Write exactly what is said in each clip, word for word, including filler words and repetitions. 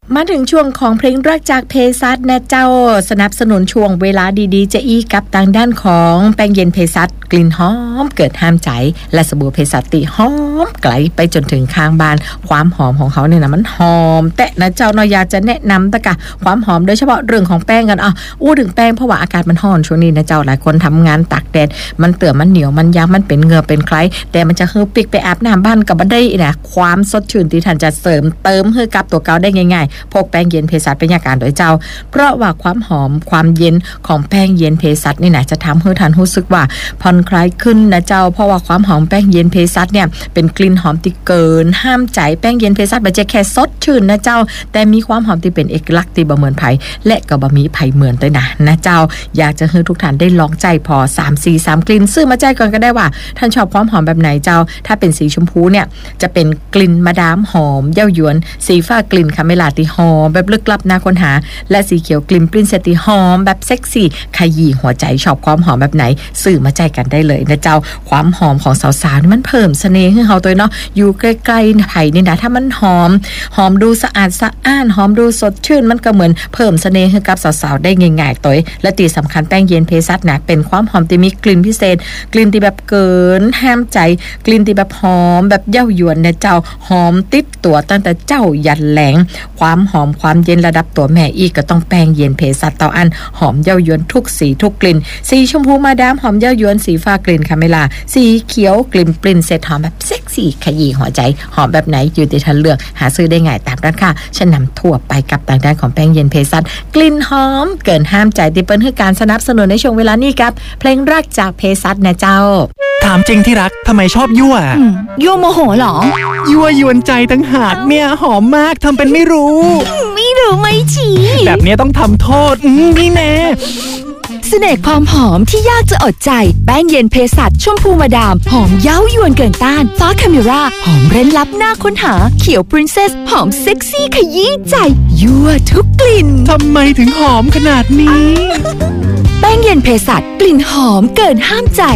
มาถึงช่วงของเพลงรักจากเภสัชนะเจ้าสนับสนุนช่วงเวลาดีๆจะอีกับทางด้านของแป้งเย็นเภสัชกลิ่นหอมเกิดห้ามใจและสบู่เภสัชติหอมไกลไปจนถึงข้างบ้านความหอมของเขาเนี่ยนะมันหอมแต่นะเจ้าน้อยอยากจะแนะนำตะกะความหอมโดยเฉพาะเรื่องของแป้งกันอ่ะอู้ถึงแป้งเพราะว่าอากาศมันร้อนช่วงนี้นะเจ้าหลายคนทำงานตากแดดมันเตื่อมันเหนียวมันยางมันเป็นเหงื่อเป็นไคล้แต่มันจะฮือปิกไปอาบน้ำบ้านกับบ่ได้นะความสดชื่นที่ท่านจะเสริมเติมให้กับตัวเก่าได้ง่ายๆพกแป้งเย็นเภสัชเป็นยาการโดยเจ้าเพราะว่าความหอมความเย็นของแป้งเย็นเภสัชนี่นะจะทำให้ท่านรู้สึกว่าผ่อนคลายขึ้นนะเจ้าเพราะว่าความหอมแป้งเย็นเภสัชเนี่ยเป็นกลิ่นหอมที่เกินห้ามใจแป้งเย็นเภสัชบ่ใช่แค่สดชื่นนะเจ้าแต่มีความหอมที่เป็นเอกลักษณ์ที่บ่เหมือนไผและก็บ่มีไผเหมือนด้วยนะนะเจ้าอยากจะให้ทุกท่านได้ลองใจพอสาม สี่ สามกลิ่นซื้อมาใจก่อนก็ได้ว่าท่านชอบความหอมแบบไหนเจ้าถ้าเป็นสีชมพูเนี่ยจะเป็นกลิ่นมะดามหอมเย้ายวนสีฟ้ากลิ่นคาเมล่าที่หอมแบบลึกลับน่าค้นหาและสีเขียวกลิ่นปรินเซสที่หอมแบบเซ็กซี่ขยี้หัวใจชอบความหอมแบบไหนซื้อมาใจกันได้เลยนะเจ้าความหอมของสาวๆนี่มันเพิ่มเสน่ห์ให้เฮาตัวเนาะอยู่ใกล้ๆไผนี่นะถ้ามันหอมหอมดูสะอาดสะอ้านหอมดูสดชื่นมันก็เหมือนเพิ่มเสน่ห์ให้กับสาวๆได้ง่ายๆตัวและที่สำคัญแป้งเย็นเภสัชนะเป็นความหอมที่มีกลิ่นพิเศษกลิ่นที่แบบเกินห้ามใจกลิ่นที่แบบหอมแบบเย้ายวนนะเจ้าหอมติดตัวตั้งแต่เจ้ายันแหลงความหอมความเย็นระดับตัวแม่อีกก็ต้องแป้งเย็นเภสัชเตาอันหอมเย้ายวนทุกสีทุกกลิ่นสีชมพูมาดามหอมเย้ายวนสีฟ้ากลิ่นคาเมล่าสีเขียวกลิ่นปรินเซสหอมแบบเซ็กซี่ขยี้หัวใจหอมแบบไหนอยู่ที่ท่านเลือกหาซื้อได้ง่ายตามร้านค้าฉันนำทั่วไปกับต่างด้านของแป้งเย็นเภสัชกลิ่นหอมเกินห้ามใจที่เปิ้นให้การสนับสนุนในช่วงเวลานี้ครับเพลงรักจากเภสัชนะเจ้าถามจริงที่รักทำไมชอบยั่วยั่วโมโหเหรอยั่วยวนใจตั้งหากเนี่ยหอมมากทำเป็นไม่รู้ไม่รู้ไม่ชี้แบบนี้ต้องทำโทษนี่แน่เสน่ห์ความหอมที่ยากจะอดใจแป้งเย็นเภสัชชมพูมาดามหอมเย้ายวนเกินต้านฟ้าคาเมราหอมเร้นลับน่าค้นหาเขียวปรินเซสหอมเซ็กซี่ขยี้ใจยั่วทุกกลิ่นทำไมถึงหอมขนาดนี้แป้งเย็นเภสัชกลิ่นหอมเกินห้ามใจ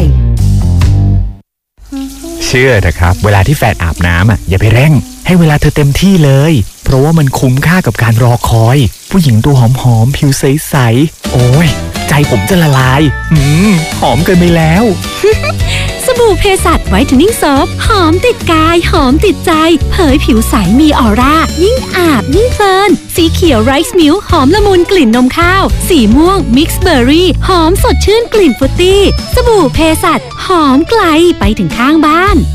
เชื่อเถอะครับเวลาที่แฟนอาบน้ำอ่ะอย่าไปเร่งให้เวลาเธอเต็มที่เลยเพราะว่ามันคุ้มค่ากับการรอคอยผู้หญิงตัวหอมๆผิวใสๆโอ้ยใจผมจะละลายอืมหอมเกินไปแล้วสบู่เภสัชไวท์เทนนิ่งโซฟหอมติดกายหอมติดใจเผยผิวใสมีออร่ายิ่งอาบยิ่งเพลินสีเขียวไรซ์มิลค์หอมละมุนกลิ่นนมข้าวสีม่วงมิกซ์เบอร์รี่หอมสดชื่นกลิ่นฟรุตตี้สบู่เภสัชหอมไกลไปถึงข้างบ้าน